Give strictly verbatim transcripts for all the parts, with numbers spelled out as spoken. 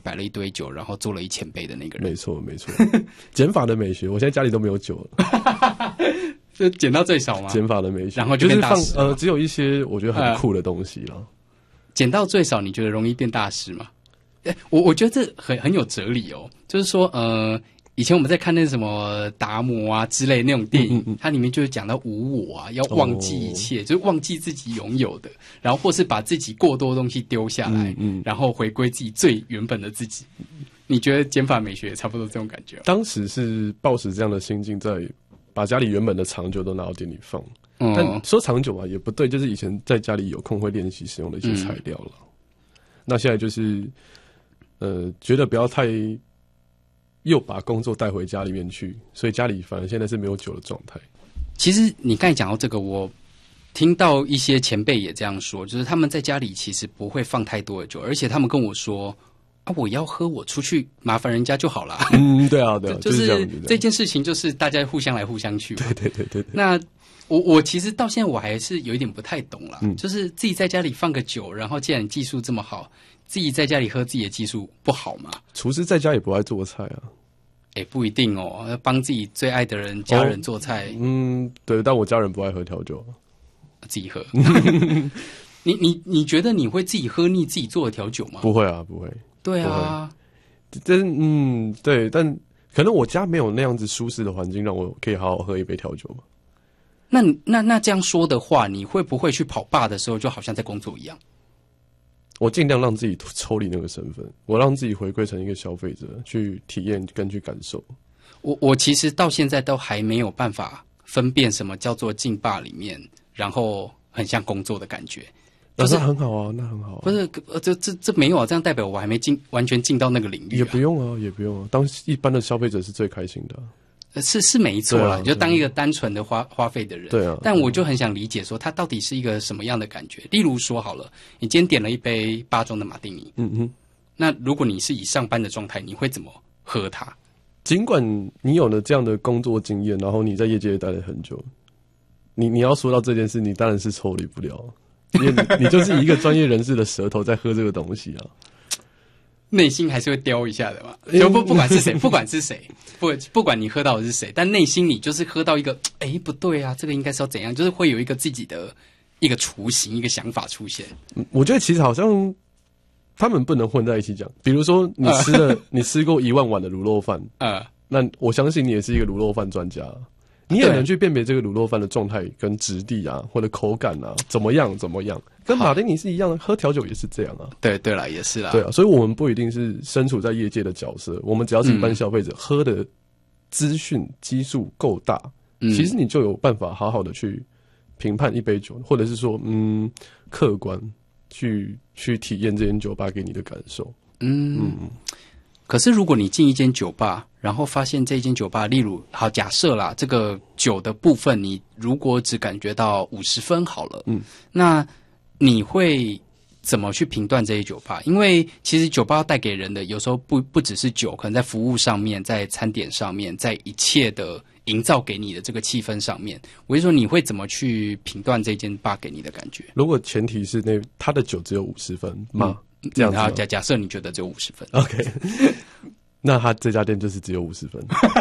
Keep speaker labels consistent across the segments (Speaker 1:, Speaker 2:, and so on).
Speaker 1: 摆了一堆酒，然后做了一千杯的那个人。
Speaker 2: 没错没错，减法的美学，我现在家里都没有酒了。
Speaker 1: 就减到最少吗？
Speaker 2: 减法的美学，
Speaker 1: 然后就变大师、
Speaker 2: 就是放呃，只有一些我觉得很酷的东西了。呃、
Speaker 1: 减到最少，你觉得容易变大师吗？我我觉得这很很有哲理哦，就是说呃。以前我们在看那什么达摩啊之类的那种电影，嗯嗯嗯它里面就是讲到无我啊，要忘记一切，哦、就是忘记自己拥有的，然后或是把自己过多的东西丢下来，嗯嗯然后回归自己最原本的自己。你觉得减法美学也差不多这种感觉？
Speaker 2: 当时是抱持这样的心境，在把家里原本的长酒都拿到店里放。嗯、但说长酒啊也不对，就是以前在家里有空会练习使用的一些材料了。嗯、那现在就是呃，觉得不要太。又把工作带回家里面去，所以家里反而现在是没有酒的状态。
Speaker 1: 其实你刚才讲到这个，我听到一些前辈也这样说，就是他们在家里其实不会放太多的酒，而且他们跟我说啊，我要喝，我出去麻烦人家就好了。
Speaker 2: 嗯，对啊，对啊，
Speaker 1: 就是
Speaker 2: 这,
Speaker 1: 这件事情，就是大家互相来互相去嘛。
Speaker 2: 对对对 对, 对。
Speaker 1: 那我我其实到现在我还是有一点不太懂啦，嗯、就是自己在家里放个酒，然后既然技术这么好。自己在家里喝自己的技术不好吗？
Speaker 2: 厨师在家也不爱做菜啊。
Speaker 1: 哎、欸，不一定哦，要帮自己最爱的人、家人做菜。
Speaker 2: 哦、嗯，对，但我家人不爱喝调酒，
Speaker 1: 自己喝。你你你觉得你会自己喝腻自己做的调酒吗？
Speaker 2: 不会啊，不会。
Speaker 1: 对啊，
Speaker 2: 真嗯对，但可能我家没有那样子舒适的环境，让我可以好好喝一杯调酒嘛。
Speaker 1: 那那那这样说的话，你会不会去跑吧的时候，就好像在工作一样？
Speaker 2: 我尽量让自己抽离那个身份，我让自己回归成一个消费者，去体验跟去感受。
Speaker 1: 我我其实到现在都还没有办法分辨什么叫做进吧里面，然后很像工作的感觉。
Speaker 2: 就是、那很好啊，那很好、啊。
Speaker 1: 不是，这这这没有啊，这样代表我还没进完全进到那个领域、啊。
Speaker 2: 也不用啊，也不用啊，当一般的消费者是最开心的、啊。
Speaker 1: 是是没错啦，
Speaker 2: 啊、
Speaker 1: 你就当一个单纯的花花费的人。
Speaker 2: 对啊，
Speaker 1: 但我就很想理解说，它到底是一个什么样的感觉？例如说好了，你今天点了一杯八中的马丁尼，
Speaker 2: 嗯哼，
Speaker 1: 那如果你是以上班的状态，你会怎么喝它？
Speaker 2: 尽管你有了这样的工作经验，然后你在业界待了很久，你你要说到这件事，你当然是抽离不了，因为 你, 你就是一个专业人士的舌头在喝这个东西啊。
Speaker 1: 内心还是会叼一下的嘛，就不不管是谁，不管是谁，不不管你喝到的是谁，但内心你就是喝到一个，哎、欸，不对啊，这个应该是要怎样，就是会有一个自己的一个雏形，一个想法出现。
Speaker 2: 我觉得其实好像他们不能混在一起讲。比如说你吃了，呃、你吃过一万碗的卤肉饭，呃，那我相信你也是一个卤肉饭专家。你也能去辨别这个卤肉饭的状态跟质地啊，或者口感啊，怎么样怎么样，跟马丁尼是一样的，喝调酒也是这样啊。
Speaker 1: 对对啦，也是啦。
Speaker 2: 对啊，所以我们不一定是身处在业界的角色，我们只要是一般消费者，嗯、喝的资讯基数够大，嗯，其实你就有办法好好的去评判一杯酒，或者是说，嗯，客观去去体验这间酒吧给你的感受。嗯。嗯
Speaker 1: 可是如果你进一间酒吧，然后发现这间酒吧，例如好假设啦，这个酒的部分你如果只感觉到五十分好了，嗯，那你会怎么去评断这些酒吧？因为其实酒吧带给人的有时候不不只是酒，可能在服务上面，在餐点上面，在一切的营造给你的这个气氛上面，我就说你会怎么去评断这间吧给你的感觉？
Speaker 2: 如果前提是那他的酒只有五十分嘛？嗯
Speaker 1: 这样子、嗯、假假设你觉得只有五十分
Speaker 2: ，OK， 那他这家店就是只有五十分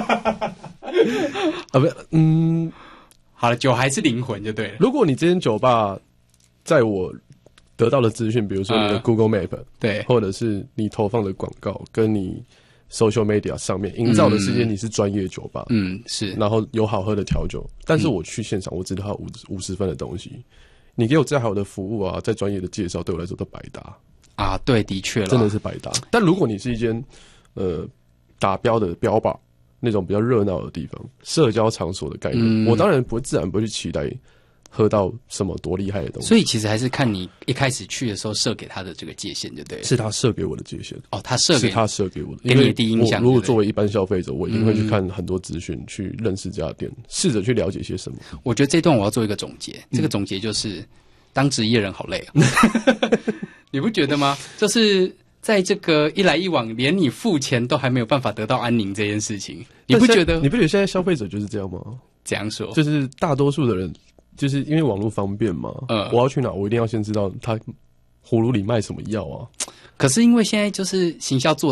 Speaker 2: 啊，不，嗯，
Speaker 1: 好了，酒还是灵魂就对了。
Speaker 2: 如果你这间酒吧在我得到的资讯，比如说你的 Google Map，、呃、
Speaker 1: 对，
Speaker 2: 或者是你投放的广告，跟你 Social Media 上面营造的是间你是专业酒吧，
Speaker 1: 嗯，是，
Speaker 2: 然后有好喝的调酒，但是我去现场，我知道五五十分的东西，你给我再好的服务啊，再专业的介绍，对我来说都白搭。
Speaker 1: 啊，对，的确了，
Speaker 2: 真的是百搭。但如果你是一间呃打标的标吧，那种比较热闹的地方，社交场所的概念，嗯、我当然不会自然不会去期待喝到什么多厉害的东西。
Speaker 1: 所以其实还是看你一开始去的时候设给他的这个界限，就对了。
Speaker 2: 是他设给我的界限。
Speaker 1: 哦，他设给
Speaker 2: 是他设给我的，
Speaker 1: 给你的第一印象。
Speaker 2: 如果作为一般消费者，我一定会去看很多资讯，嗯、去认识这家店，试着去了解些什么。
Speaker 1: 我觉得这段我要做一个总结，这个总结就是、嗯、当职业人好累啊。你不觉得吗？就是在这个一来一往，连你付钱都还没有办法得到安宁这件事情，你不觉得？
Speaker 2: 你不觉得现在消费者就是这样吗？
Speaker 1: 怎样说？
Speaker 2: 就是大多数的人，就是因为网络方便嘛。嗯，我要去哪，我一定要先知道他葫芦里卖什么药啊。
Speaker 1: 可是因为现在就是行销做